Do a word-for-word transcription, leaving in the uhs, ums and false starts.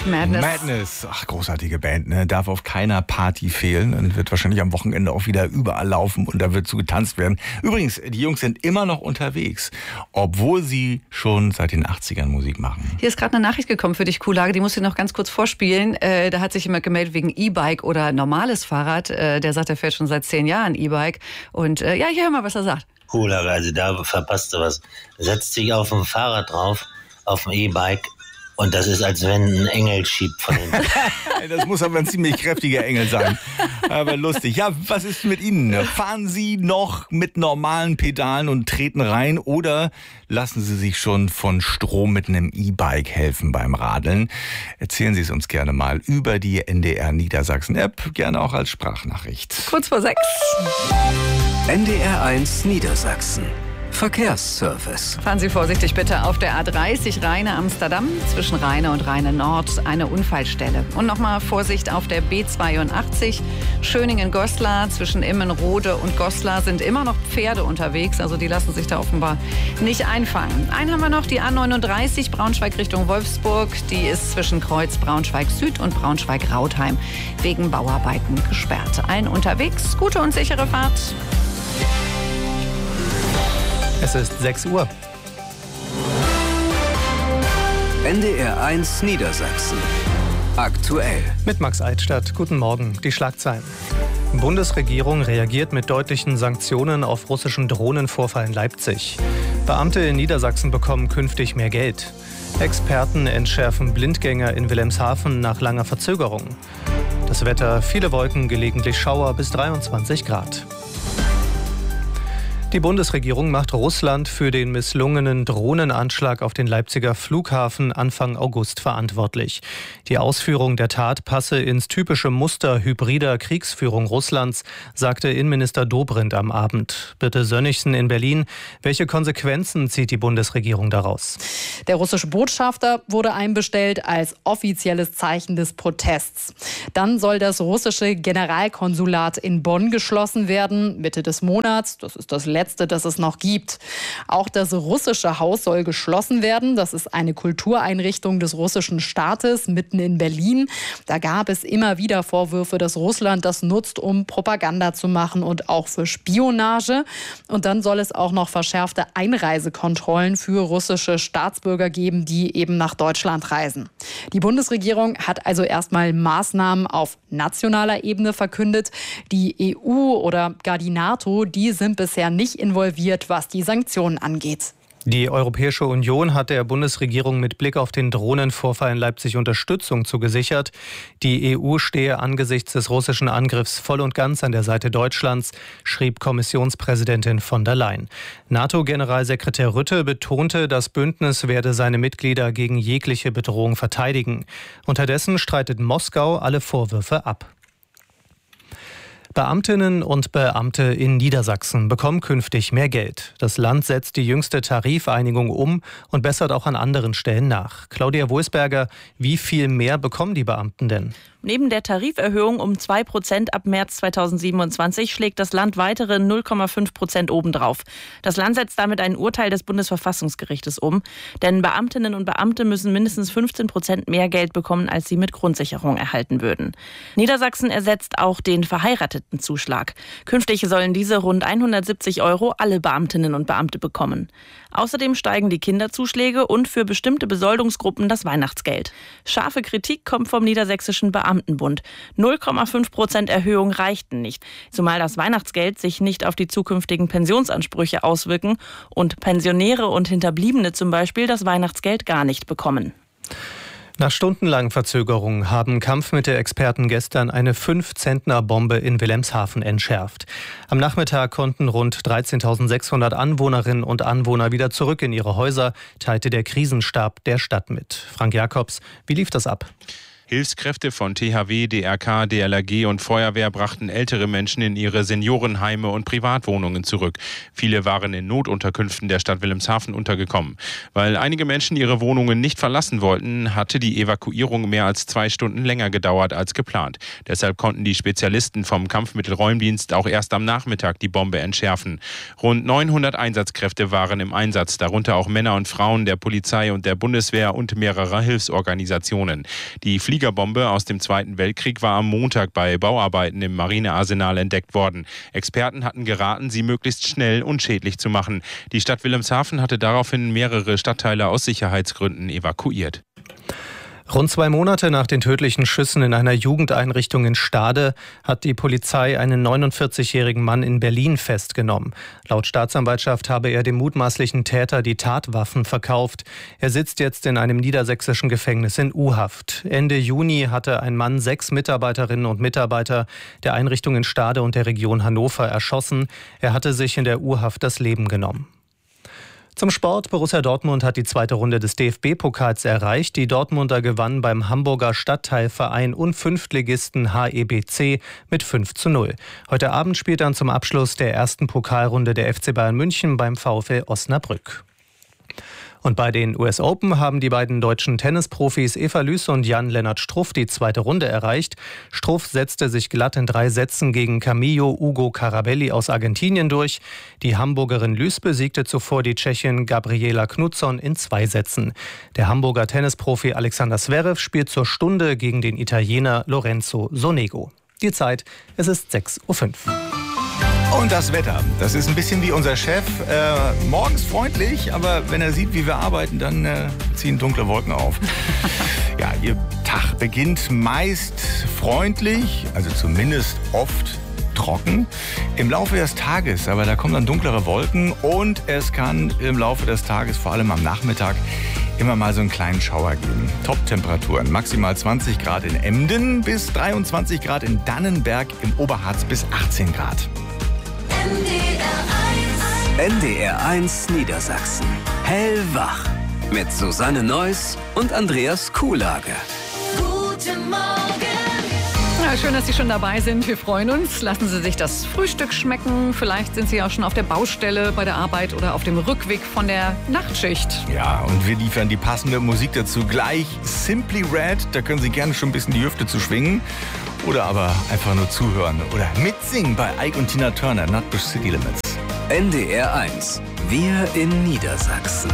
Madness. Madness, ach, großartige Band, ne? Darf auf keiner Party fehlen und wird wahrscheinlich am Wochenende auch wieder überall laufen und da wird zu getanzt werden. Übrigens, die Jungs sind immer noch unterwegs, obwohl sie schon seit den achtzigern Musik machen. Hier ist gerade eine Nachricht gekommen für dich, Kuhlage, die muss ich noch ganz kurz vorspielen. Äh, da hat sich jemand gemeldet wegen E-Bike oder normales Fahrrad. Äh, der sagt, er fährt schon seit zehn Jahren E-Bike. Und äh, ja, ich höre mal, was er sagt. Kuhlage, also da verpasst du was. Setzt sich auf ein Fahrrad drauf, auf ein E-Bike. Und das ist, als wenn ein Engel schiebt von hinten. Das muss aber ein ziemlich kräftiger Engel sein. Aber lustig. Ja, was ist mit Ihnen? Fahren Sie noch mit normalen Pedalen und treten rein oder lassen Sie sich schon von Strom mit einem E-Bike helfen beim Radeln? Erzählen Sie es uns gerne mal über die N D R Niedersachsen-App, gerne auch als Sprachnachricht. Kurz vor sechs. N D R eins Niedersachsen. Verkehrsservice. Fahren Sie vorsichtig bitte auf der A dreißig Rheine-Amsterdam. Zwischen Rheine und Rheine-Nord eine Unfallstelle. Und nochmal Vorsicht auf der B zweiundachtzig Schöningen-Goslar. Zwischen Immenrode und Goslar sind immer noch Pferde unterwegs. Also die lassen sich da offenbar nicht einfangen. Einen haben wir noch, die A neununddreißig Braunschweig Richtung Wolfsburg. Die ist zwischen Kreuz Braunschweig-Süd und Braunschweig-Rautheim wegen Bauarbeiten gesperrt. Allen unterwegs, gute und sichere Fahrt. Es ist sechs Uhr. N D R eins Niedersachsen. Aktuell. Mit Max Eitstadt. Guten Morgen. Die Schlagzeilen. Bundesregierung reagiert mit deutlichen Sanktionen auf russischen Drohnenvorfall in Leipzig. Beamte in Niedersachsen bekommen künftig mehr Geld. Experten entschärfen Blindgänger in Wilhelmshaven nach langer Verzögerung. Das Wetter, viele Wolken, gelegentlich Schauer bis dreiundzwanzig Grad. Die Bundesregierung macht Russland für den misslungenen Drohnenanschlag auf den Leipziger Flughafen Anfang August verantwortlich. Die Ausführung der Tat passe ins typische Muster hybrider Kriegsführung Russlands, sagte Innenminister Dobrindt am Abend. Birte Sönnigsen in Berlin. Welche Konsequenzen zieht die Bundesregierung daraus? Der russische Botschafter wurde einbestellt als offizielles Zeichen des Protests. Dann soll das russische Generalkonsulat in Bonn geschlossen werden, Mitte des Monats. Das ist das letzte letzte, das es noch gibt. Auch das russische Haus soll geschlossen werden. Das ist eine Kultureinrichtung des russischen Staates mitten in Berlin. Da gab es immer wieder Vorwürfe, dass Russland das nutzt, um Propaganda zu machen und auch für Spionage. Und dann soll es auch noch verschärfte Einreisekontrollen für russische Staatsbürger geben, die eben nach Deutschland reisen. Die Bundesregierung hat also erstmal Maßnahmen auf nationaler Ebene verkündet. Die E U oder gar die NATO, die sind bisher nicht involviert, was die Sanktionen angeht. Die Europäische Union hat der Bundesregierung mit Blick auf den Drohnenvorfall in Leipzig Unterstützung zugesichert. Die E U stehe angesichts des russischen Angriffs voll und ganz an der Seite Deutschlands, schrieb Kommissionspräsidentin von der Leyen. NATO-Generalsekretär Rutte betonte, das Bündnis werde seine Mitglieder gegen jegliche Bedrohung verteidigen. Unterdessen streitet Moskau alle Vorwürfe ab. Beamtinnen und Beamte in Niedersachsen bekommen künftig mehr Geld. Das Land setzt die jüngste Tarifeinigung um und bessert auch an anderen Stellen nach. Claudia Wohlsberger, wie viel mehr bekommen die Beamten denn? Neben der Tariferhöhung um zwei Prozent ab März zweitausendsiebenundzwanzig schlägt das Land weitere null Komma fünf Prozent obendrauf. Das Land setzt damit ein Urteil des Bundesverfassungsgerichtes um. Denn Beamtinnen und Beamte müssen mindestens fünfzehn Prozent mehr Geld bekommen, als sie mit Grundsicherung erhalten würden. Niedersachsen ersetzt auch den Verheiratetenzuschlag. Künftig sollen diese rund hundertsiebzig Euro alle Beamtinnen und Beamte bekommen. Außerdem steigen die Kinderzuschläge und für bestimmte Besoldungsgruppen das Weihnachtsgeld. Scharfe Kritik kommt vom Niedersächsischen Beamtenbund. null Komma fünf Prozent Erhöhung reichten nicht, zumal das Weihnachtsgeld sich nicht auf die zukünftigen Pensionsansprüche auswirken und Pensionäre und Hinterbliebene zum Beispiel das Weihnachtsgeld gar nicht bekommen. Nach stundenlangen Verzögerungen haben Kampfmittelexperten gestern eine fünf-Zentner-Bombe in Wilhelmshaven entschärft. Am Nachmittag konnten rund dreizehntausendsechshundert Anwohnerinnen und Anwohner wieder zurück in ihre Häuser, teilte der Krisenstab der Stadt mit. Frank Jakobs, wie lief das ab? Hilfskräfte von T H W, D R K, D L R G und Feuerwehr brachten ältere Menschen in ihre Seniorenheime und Privatwohnungen zurück. Viele waren in Notunterkünften der Stadt Wilhelmshaven untergekommen. Weil einige Menschen ihre Wohnungen nicht verlassen wollten, hatte die Evakuierung mehr als zwei Stunden länger gedauert als geplant. Deshalb konnten die Spezialisten vom Kampfmittelräumdienst auch erst am Nachmittag die Bombe entschärfen. Rund neunhundert Einsatzkräfte waren im Einsatz, darunter auch Männer und Frauen der Polizei und der Bundeswehr und mehrerer Hilfsorganisationen. Die Fliegerbombe aus dem Zweiten Weltkrieg war am Montag bei Bauarbeiten im Marinearsenal entdeckt worden. Experten hatten geraten, sie möglichst schnell unschädlich zu machen. Die Stadt Wilhelmshaven hatte daraufhin mehrere Stadtteile aus Sicherheitsgründen evakuiert. Rund zwei Monate nach den tödlichen Schüssen in einer Jugendeinrichtung in Stade hat die Polizei einen neunundvierzigjährigen Mann in Berlin festgenommen. Laut Staatsanwaltschaft habe er dem mutmaßlichen Täter die Tatwaffen verkauft. Er sitzt jetzt in einem niedersächsischen Gefängnis in U-Haft. Ende Juni hatte ein Mann sechs Mitarbeiterinnen und Mitarbeiter der Einrichtung in Stade und der Region Hannover erschossen. Er hatte sich in der U-Haft das Leben genommen. Zum Sport. Borussia Dortmund hat die zweite Runde des D F B-Pokals erreicht. Die Dortmunder gewannen beim Hamburger Stadtteilverein und Fünftligisten H E B C mit fünf zu null. Heute Abend spielt dann zum Abschluss der ersten Pokalrunde der F C Bayern München beim VfL Osnabrück. Und bei den U S Open haben die beiden deutschen Tennisprofis Eva Lüsse und Jan-Lennart Struff die zweite Runde erreicht. Struff setzte sich glatt in drei Sätzen gegen Camillo Ugo Carabelli aus Argentinien durch. Die Hamburgerin Lüsse besiegte zuvor die Tschechin Gabriela Knutsson in zwei Sätzen. Der Hamburger Tennisprofi Alexander Zverev spielt zur Stunde gegen den Italiener Lorenzo Sonego. Die Zeit, es ist sechs Uhr fünf. Und das Wetter, das ist ein bisschen wie unser Chef. Äh, morgens freundlich, aber wenn er sieht, wie wir arbeiten, dann äh, ziehen dunkle Wolken auf. Ja, Ihr Tag beginnt meist freundlich, also zumindest oft trocken. Im Laufe des Tages, aber da kommen dann dunklere Wolken und es kann im Laufe des Tages, vor allem am Nachmittag, immer mal so einen kleinen Schauer geben. Top-Temperaturen, maximal zwanzig Grad in Emden bis dreiundzwanzig Grad in Dannenberg, im Oberharz bis achtzehn Grad. N D R eins Niedersachsen. Hellwach. Mit Susanne Neuss und Andreas Kuhlage. Guten Morgen. Ja, schön, dass Sie schon dabei sind. Wir freuen uns. Lassen Sie sich das Frühstück schmecken. Vielleicht sind Sie auch schon auf der Baustelle, bei der Arbeit oder auf dem Rückweg von der Nachtschicht. Ja, und wir liefern die passende Musik dazu gleich. Simply Red, da können Sie gerne schon ein bisschen die Hüfte zu schwingen. Oder aber einfach nur zuhören oder mitsingen bei Ike und Tina Turner, Nutbush City Limits. N D R eins. Wir in Niedersachsen.